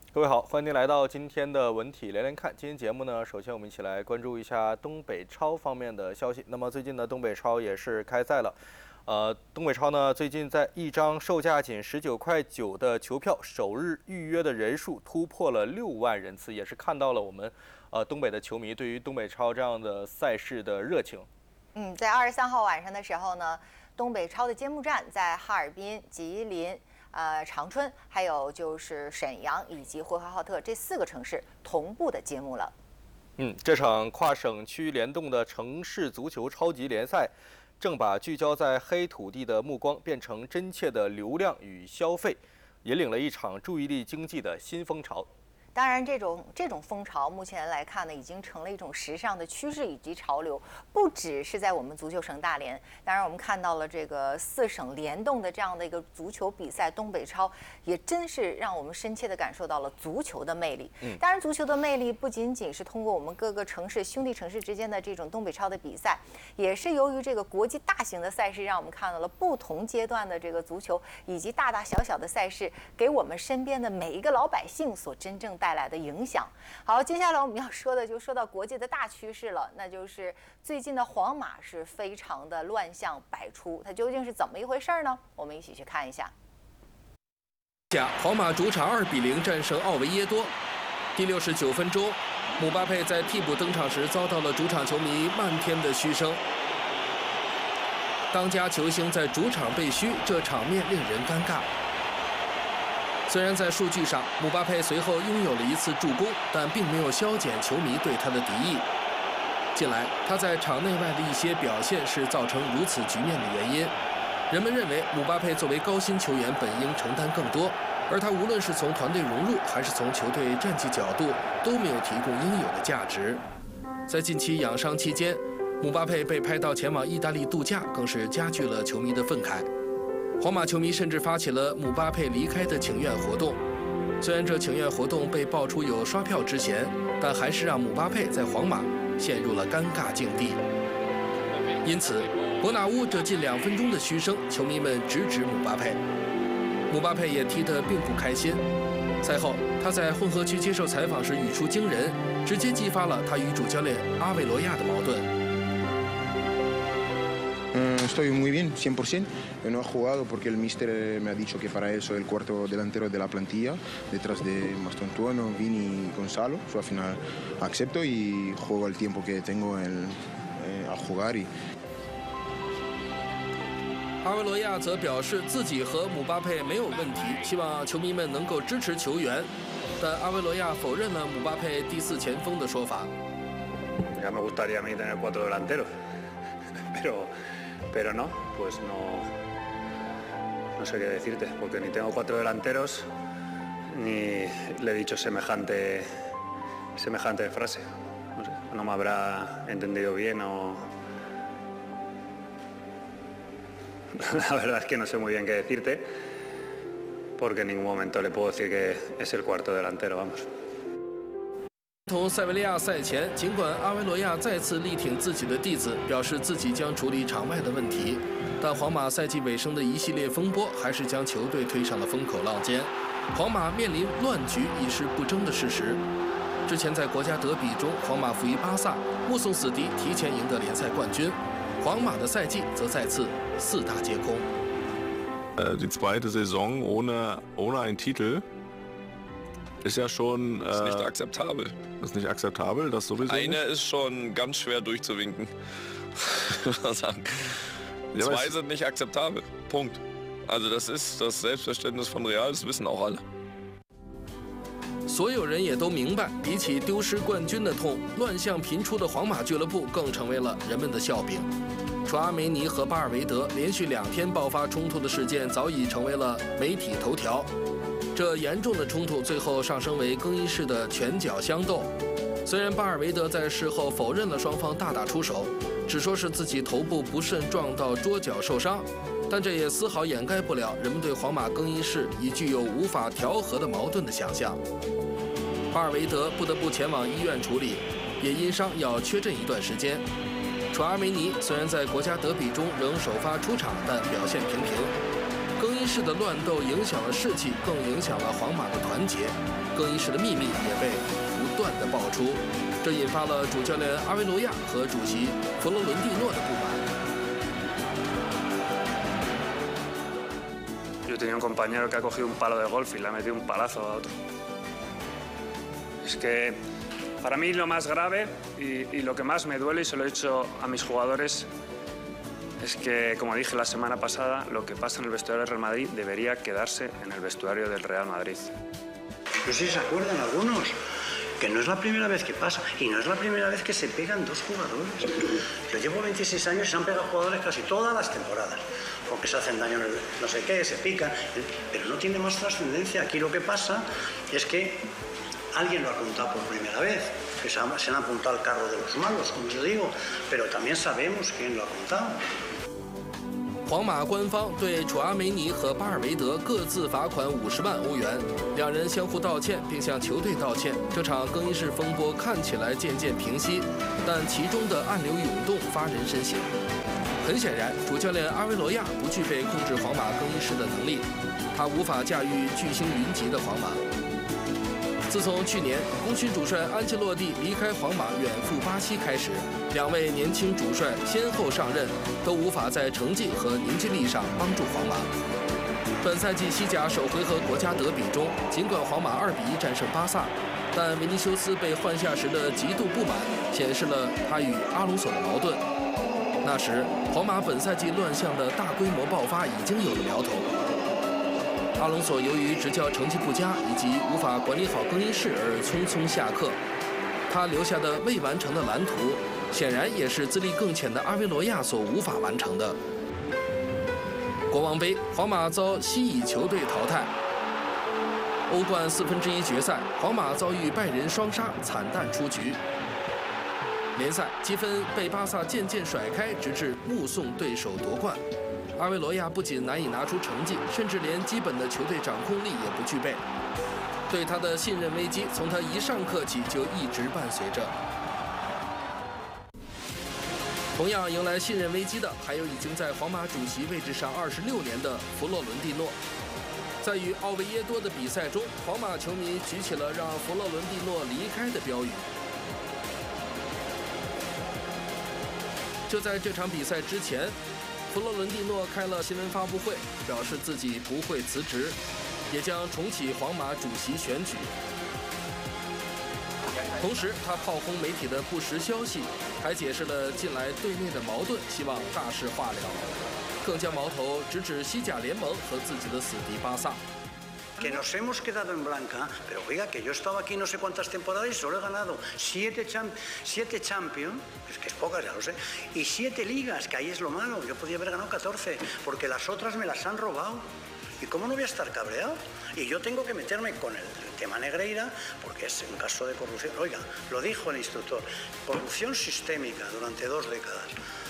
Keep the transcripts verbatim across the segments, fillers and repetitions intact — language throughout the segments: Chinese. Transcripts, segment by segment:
各位好，欢迎您来到今天的文体连连看。今天节目呢，首先我们一起来关注一下东北超方面的消息。那么最近呢，东北超也是开赛了。呃，东北超呢，最近在一张售价仅十九块九的球票，首日预约的人数突破了六万人次，也是看到了我们呃东北的球迷对于东北超这样的赛事的热情。 嗯，在二十三号晚上的时候呢，东北超的揭幕战在哈尔滨、吉林。 呃，长春，还有就是沈阳以及呼和浩特这四个城市同步的揭幕了。 嗯，这场跨省区联动的城市足球超级联赛，正把聚焦在黑土地的目光变成真切的流量与消费，引领了一场注意力经济的新风潮。 当然，这种这种风潮目前来看呢，已经成了一种时尚的趋势以及潮流，不只是在我们足球省大连。当然，我们看到了这个四省联动的这样的一个足球比赛，东北超也真是让我们深切地感受到了足球的魅力。嗯，当然，足球的魅力不仅仅是通过我们各个城市兄弟城市之间的这种东北超的比赛，也是由于这个国际大型的赛事，让我们看到了不同阶段的这个足球以及大大小小的赛事，给我们身边的每一个老百姓所真正 带来的影响。好，接下来我们要说的就说到国际的大趋势了，那就是最近的皇马是非常的乱象百出，它究竟是怎么一回事呢？我们一起去看一下。 皇马主场二比零战胜奥维耶多。第六十九分钟，姆巴佩在替补登场时遭到了主场球迷漫天的嘘声。当家球星在主场被嘘，这场面令人尴尬。 虽然在数据上，姆巴佩随后拥有了一次助攻，但并没有消减球迷对他的敌意。近来，他在场内外的一些表现是造成如此局面的原因。人们认为，姆巴佩作为高薪球员本应承担更多，而他无论是从团队融入还是从球队战绩角度，都没有提供应有的价值。在近期养伤期间，姆巴佩被拍到前往意大利度假，更是加剧了球迷的愤慨。 皇马球迷甚至发起了姆巴佩离开的请愿活动。虽然这请愿活动被爆出有刷票之嫌，但还是让姆巴佩在皇马陷入了尴尬境地。因此，伯纳乌这近两分钟的嘘声，球迷们直指姆巴佩。姆巴佩也踢得并不开心。赛后，他在混合区接受采访时语出惊人，直接激发了他与主教练阿维罗亚的矛盾。 Estoy muy bien, cien por ciento. No he jugado porque el míster me ha dicho que para él soy el cuarto delantero de la plantilla, detrás de Mastontuono, Vini y Gonzalo. Yo al final acepto y juego el tiempo que tengo el, eh, a jugar. Y... 阿维罗亚则表示自己和姆巴佩没有问题，希望球迷们能够支持球员。但阿维罗亚否认了姆巴佩第四前锋的说法。 Ya me gustaría a mí tener cuatro delanteros, pero. Pero no, pues no, no sé qué decirte, porque ni tengo cuatro delanteros, ni le he dicho semejante, semejante frase. No sé, no me habrá entendido bien o... La verdad es que no sé muy bien qué decirte, porque en ningún momento le puedo decir que es el cuarto delantero, vamos. 同塞维利亚赛前，尽管阿维罗亚再次力挺自己的弟子，表示自己将处理场外的问题，但皇马赛季尾声的一系列风波还是将球队推上了风口浪尖。皇马面临乱局已是不争的事实。之前在国家德比中，皇马负于巴萨，目送死敌提前赢得联赛冠军。皇马的赛季则再次四大皆空。 Die zweite Saison ohne ohne einen Titel. Ist ja schon. Äh, ist nicht akzeptabel. Ist nicht akzeptabel, das sowieso. Eine nicht. ist schon ganz schwer durchzuwinken. sagen. Ja, Zwei sind nicht akzeptabel. Punkt. Also das ist das Selbstverständnis von Real, das wissen auch alle. 所有人也都明白，比起丢失冠军的痛，乱象频出的皇马俱乐部更成为了人们的笑柄。楚阿梅尼和巴尔维德连续两天爆发冲突的事件早已成为了媒体头条。这严重的冲突最后上升为更衣室的拳脚相斗。虽然巴尔维德在事后否认了双方大打出手，只说是自己头部不慎撞到桌角受伤，但这也丝毫掩盖不了人们对皇马更衣室已具有无法调和的矛盾的想象。巴尔维德不得不前往医院处理，也因伤要缺阵一段时间。楚阿梅尼虽然在国家德比中仍首发出场，但表现平平。更衣室的乱斗影响了士气，更影响了皇马的团结。更衣室的秘密也被不断的爆出，这引发了主教练阿维罗亚和主席弗洛伦蒂诺的不满。 Yo tenía un compañero que ha cogido un palo de golf y le ha metido un palazo a otro. Es que para mí lo más grave y, y lo que más me duele, y se lo he dicho a mis jugadores, es que, como dije la semana pasada, lo que pasa en el vestuario del Real Madrid debería quedarse en el vestuario del Real Madrid. No sé si se acuerdan algunos, que no es la primera vez que pasa y no es la primera vez que se pegan dos jugadores. Yo llevo veintiséis años y se han pegado jugadores casi todas las temporadas, porque se hacen daño en el no sé qué, se pican, pero no tiene más trascendencia. Aquí lo que pasa es que alguien lo ha contado por primera vez, que se han, se han apuntado al carro de los malos, como yo digo, pero también sabemos quién lo ha contado. 皇马官方对楚阿梅尼和巴尔维德各自罚款五十万欧元，两人相互道歉，并向球队道歉。这场更衣室风波看起来渐渐平息，但其中的暗流涌动发人深省。很显然，主教练阿维罗亚不具备控制皇马更衣室的能力，他无法驾驭巨星云集的皇马。自从去年功勋主帅安切洛蒂离开皇马远赴巴西开始，两位年轻主帅先后上任，都无法在成绩和凝聚力上帮助皇马。本赛季西甲首回合国家德比中，尽管皇马二比一战胜巴萨，但维尼修斯被换下时的极度不满，显示了他与阿隆索的矛盾。那时，皇马本赛季乱象的大规模爆发已经有了苗头。阿隆索由于执教成绩不佳以及无法管理好更衣室而匆匆下课，他留下的未完成的蓝图，显然也是资历更浅的阿维罗亚所无法完成的。国王杯，皇马遭西乙球队淘汰。欧冠四分之一决赛，皇马遭遇拜仁双杀，惨淡出局。联赛积分被巴萨渐渐甩开，直至目送对手夺冠。阿维罗亚不仅难以拿出成绩，甚至连基本的球队掌控力也不具备。对他的信任危机，从他一上课起就一直伴随着。同样迎来信任危机的，还有已经在皇马主席位置上二十六年的弗洛伦蒂诺。在与奥维耶多的比赛中，皇马球迷举起了让弗洛伦蒂诺离开的标语。就在这场比赛之前，弗洛伦蒂诺开了新闻发布会，表示自己不会辞职，也将重启皇马主席选举。同时，他炮轰媒体的不实消息，还解释了近来队内的矛盾，希望大事化了，更将矛头直指西甲联盟和自己的死敌巴萨。 Que nos hemos quedado en blanca, pero oiga, que yo estaba aquí no sé cuántas temporadas y solo he ganado siete, champ siete Champions, es que es pocas, ya lo sé, y siete ligas, que ahí es lo malo. Yo podía haber ganado catorce, porque las otras me las han robado. ¿Y cómo no voy a estar cabreado? Y yo tengo que meterme con el tema Negreira, porque es un caso de corrupción. Oiga, lo dijo el instructor, corrupción sistémica durante dos décadas.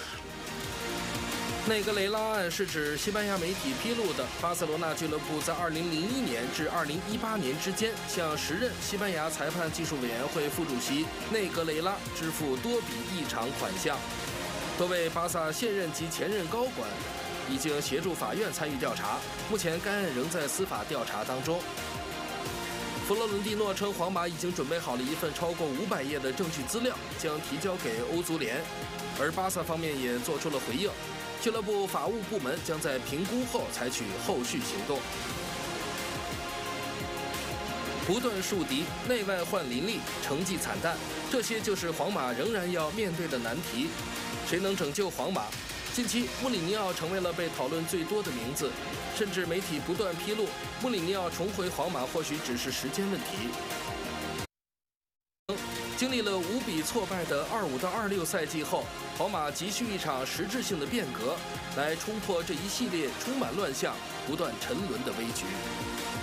内格雷拉案是指西班牙媒体披露的巴塞罗那俱乐部在二零零一年至二零一八年之间，向时任西班牙裁判技术委员会副主席内格雷拉支付多笔异常款项。多位巴萨现任及前任高管已经协助法院参与调查，目前该案仍在司法调查当中。弗洛伦蒂诺称，皇马已经准备好了一份超过五百页的证据资料，将提交给欧足联，而巴萨方面也做出了回应。俱乐部法务部门将在评估后采取后续行动。不断树敌，内外患林立，成绩惨淡，这些就是皇马仍然要面对的难题。谁能拯救皇马？近期，穆里尼奥成为了被讨论最多的名字，甚至媒体不断披露，穆里尼奥重回皇马或许只是时间问题。经历了五比挫败的二五到二六赛季后，皇马急需一场实质性的变革，来冲破这一系列充满乱象、不断沉沦的危局。